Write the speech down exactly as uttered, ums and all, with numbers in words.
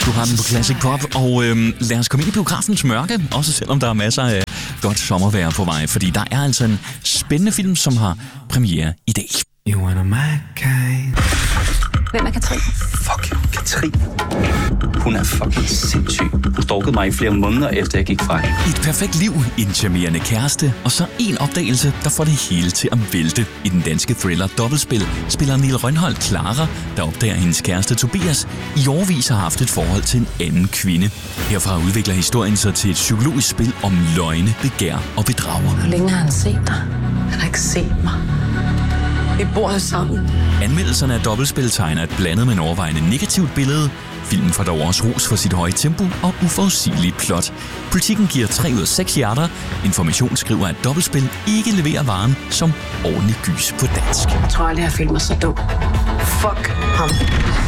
Du har den på Classic Pop, og øhm, lad os komme ind i biografens mørke, også selvom der er masser af godt sommervejr på vej, fordi der er altså en spændende film, som har premiere i dag. You wanna my kind. Hvem er Katrin? Fuck, Katrin. Hun er fucking sindssyg. Hun stalkede mig i flere måneder, efter jeg gik fra hende. Et perfekt liv, en charmerende kæreste, og så en opdagelse, der får det hele til at vælte. I den danske thriller Dobbeltspil spiller Niel Rønholt Clara, der opdager hendes kæreste Tobias, i årevis har haft et forhold til en anden kvinde. Herfra udvikler historien sig til et psykologisk spil om løgne, begær og bedrager. Hvor længe har han set dig? Han har ikke set mig. Vi bor her sammen. Anmeldelserne af Dobbeltspil tegner et blandet, men overvejende negativt billede. Filmen får dog også ros for sit høje tempo og uforudsigelige plot. Politikken giver tre ud af seks hjerter. Information skriver, at Dobbeltspil ikke leverer varen som ordentlig gys på dansk. Jeg tror aldrig, jeg har følt mig så dum. Fuck ham.